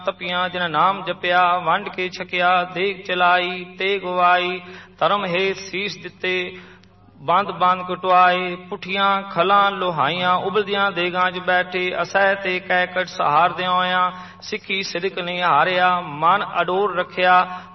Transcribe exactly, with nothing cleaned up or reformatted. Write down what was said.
ਤਪੀਆਂ ਜਿਨ ਨਾਮ ਜਪਿਆ, ਵੰਡ ਕੇ ਛਕਿਆ ਦੇਗ ਚਲਾਈ ਤੇ ਗਵਾਈ। ਧਰਮ ਹੇਤ ਸੀਸ ਦਿੱਤੇ ਬੰਦ ਬੰਦ ਕਟਵਾਏ, ਪੁੱਠੀਆਂ ਖਲਾਂ ਲੋਹਾਈਆਂ ਉਬਲਦੀਆਂ ਦੇਗਾਂ ਚ ਬੈਠੇ। ਅਸਹਿ ਤੇ ਕੈਕਟ ਸਹਾਰ ਦਿਓਆਂ, ਸਿੱਖੀ ਸਿਦਕ ਨਹੀਂ ਹਾਰਿਆ, ਮਨ ਅਡੋਲ ਰੱਖਿਆ